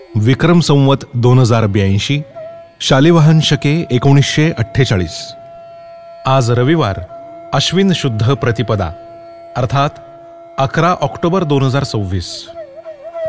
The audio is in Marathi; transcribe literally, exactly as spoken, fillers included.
विक्रम संवत दोन हजार ब्याऐंशी, शालिवाहन शके एकोणीसशे अठ्ठेचाळीस. आज रविवार, अश्विन शुद्ध प्रतिपदा, अर्थात अकरा ऑक्टोबर दोन हजार सव्वीस.